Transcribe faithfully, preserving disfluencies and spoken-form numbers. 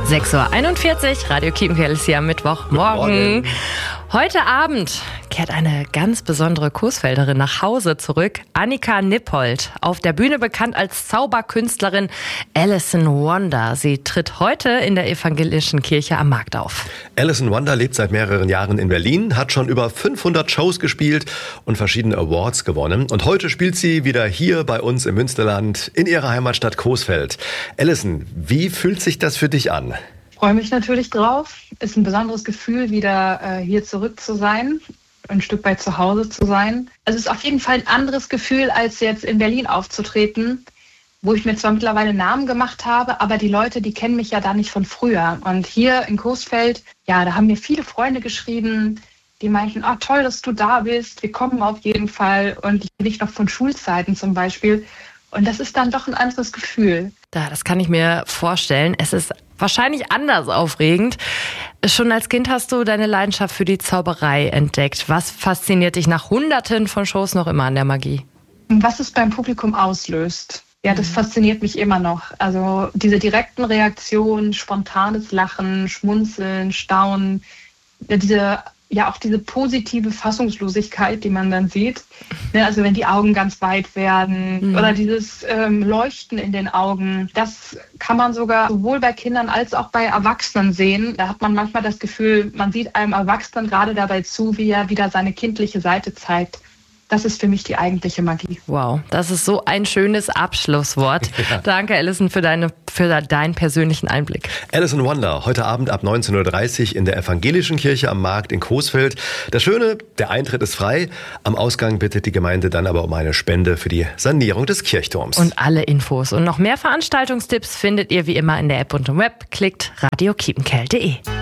sechs Uhr einundvierzig, Radio Kiepenkerl ist hier am Mittwochmorgen. Heute Abend kehrt eine ganz besondere Coesfelderin nach Hause zurück, Annika Nippold. Auf der Bühne bekannt als Zauberkünstlerin Alison Wonder. Sie tritt heute in der evangelischen Kirche am Markt auf. Alison Wonder lebt seit mehreren Jahren in Berlin, hat schon über fünfhundert Shows gespielt und verschiedene Awards gewonnen. Und heute spielt sie wieder hier bei uns im Münsterland in ihrer Heimatstadt Coesfeld. Alison, wie fühlt sich das für dich an? Ich freue mich natürlich drauf. Ist ein besonderes Gefühl, wieder äh, hier zurück zu sein, ein Stück weit zu Hause zu sein. Also es ist auf jeden Fall ein anderes Gefühl, als jetzt in Berlin aufzutreten, wo ich mir zwar mittlerweile einen Namen gemacht habe, aber die Leute, die kennen mich ja da nicht von früher. Und hier in Coesfeld, ja, da haben mir viele Freunde geschrieben, die meinten, ah, toll, dass du da bist, wir kommen auf jeden Fall. Und ich bin nicht noch von Schulzeiten zum Beispiel. Und das ist dann doch ein anderes Gefühl. Ja, das kann ich mir vorstellen. Es ist wahrscheinlich anders aufregend. Schon als Kind hast du deine Leidenschaft für die Zauberei entdeckt. Was fasziniert dich nach Hunderten von Shows noch immer an der Magie? Was es beim Publikum auslöst. Ja, das fasziniert mich immer noch. Also diese direkten Reaktionen, spontanes Lachen, Schmunzeln, Staunen, diese ja auch diese positive Fassungslosigkeit, die man dann sieht. Also wenn die Augen ganz weit werden mhm. oder dieses ähm, Leuchten in den Augen, das kann man sogar sowohl bei Kindern als auch bei Erwachsenen sehen. Da hat man manchmal das Gefühl, man sieht einem Erwachsenen gerade dabei zu, wie er wieder seine kindliche Seite zeigt. Das ist für mich die eigentliche Magie. Wow, das ist so ein schönes Abschlusswort. Ja. Danke, Alison, für, deine, für deinen persönlichen Einblick. Alison Wonder, heute Abend ab neunzehn Uhr dreißig in der evangelischen Kirche am Markt in Coesfeld. Das Schöne, der Eintritt ist frei. Am Ausgang bittet die Gemeinde dann aber um eine Spende für die Sanierung des Kirchturms. Und alle Infos und noch mehr Veranstaltungstipps findet ihr wie immer in der App und im Web. Klickt radio kiepenkerl punkt de.